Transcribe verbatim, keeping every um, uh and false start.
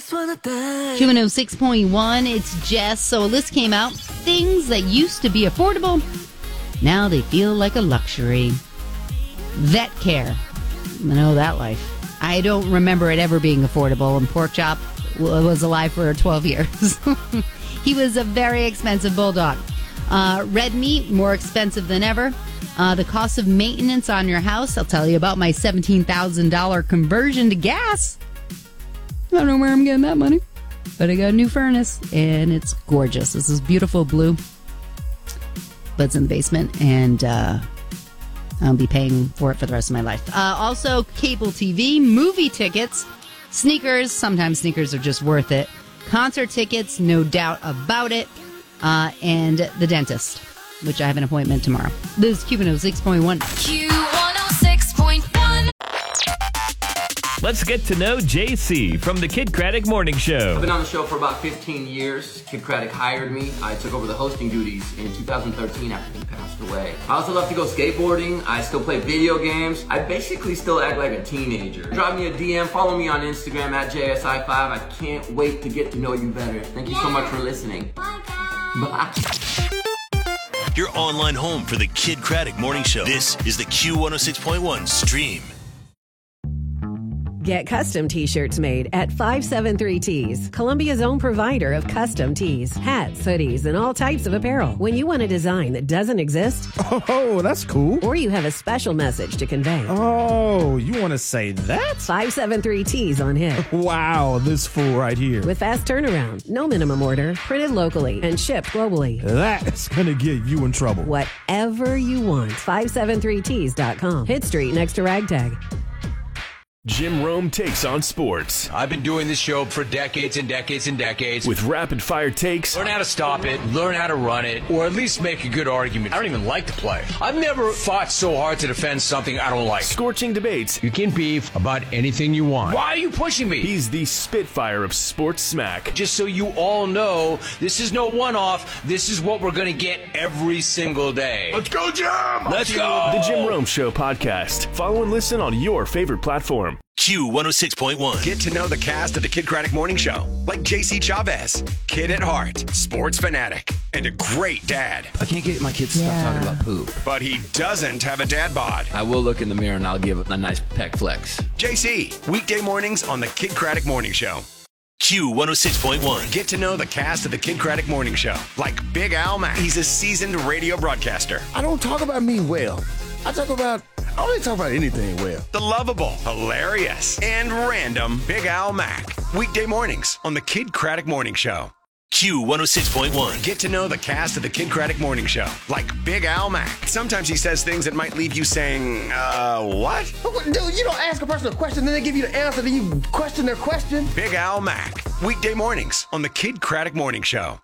Q one oh six point one, it's Jess. So a list came out. Things that used to be affordable, now they feel like a luxury. Vet care. I know that life. I don't remember it ever being affordable, and Pork Chop was alive for twelve years. He was a very expensive bulldog. Uh, red meat, more expensive than ever. Uh, the cost of maintenance on your house. I'll tell you about my seventeen thousand dollars conversion to gas. I don't know where I'm getting that money, but I got a new furnace, and it's gorgeous. This is beautiful blue, but it's in the basement, and uh, I'll be paying for it for the rest of my life. Uh, also, cable T V, movie tickets, sneakers. Sometimes sneakers are just worth it. Concert tickets, no doubt about it. Uh, and the dentist, which I have an appointment tomorrow. This is Q one oh six point one. Q one oh six point one. Let's get to know J C from the Kid Craddock Morning Show. I've been on the show for about fifteen years. Kid Craddock hired me. I took over the hosting duties in two thousand thirteen after he passed away. I also love to go skateboarding. I still play video games. I basically still act like a teenager. Drop me a D M, follow me on Instagram at J S I five. I can't wait to get to know you better. Thank you so much for listening. Bye, guys. Bye. Your online home for the Kid Craddock Morning Show. This is the Q one oh six point one stream. Get custom t-shirts made at five seven three Tees, Columbia's own provider of custom tees, hats, hoodies, and all types of apparel. When you want a design that doesn't exist, oh, that's cool. Or you have a special message to convey. Oh, you want to say that? five seven three Tees on hit. Wow, this fool right here. With fast turnaround, no minimum order, printed locally, and shipped globally. That's going to get you in trouble. Whatever you want, five seven three tees dot com. Hit Street next to Ragtag. Jim Rome takes on sports. I've been doing this show for decades and decades and decades. With rapid-fire takes. Learn how to stop it, learn how to run it, or at least make a good argument. I don't even like to play. I've never fought so hard to defend something I don't like. Scorching debates. You can beef about anything you want. Why are you pushing me? He's the Spitfire of sports smack. Just so you all know, this is no one-off. This is what we're going to get every single day. Let's go, Jim! Let's go! The Jim Rome Show podcast. Follow and listen on your favorite platform. Q one oh six point one. Get to know the cast of the Kid Craddock Morning Show, like J C Chavez, kid at heart, sports fanatic, and a great dad. I can't get my kids to stop Yeah. talking about poop. But he doesn't have a dad bod. I will look in the mirror and I'll give a nice peck flex. J C, weekday mornings on the Kid Craddock Morning Show. Q one oh six point one. Get to know the cast of the Kid Craddock Morning Show, like Big Al Mack. He's a seasoned radio broadcaster. I don't talk about me well. I talk about, I don't really talk about anything well. The lovable, hilarious, and random Big Al Mack. Weekday mornings on the Kid Craddock Morning Show. Q one oh six point one. Get to know the cast of the Kid Craddock Morning Show, like Big Al Mack. Sometimes he says things that might leave you saying, uh, what? Dude, you don't ask a person a question, then they give you the answer, then you question their question. Big Al Mack. Weekday mornings on the Kid Craddock Morning Show.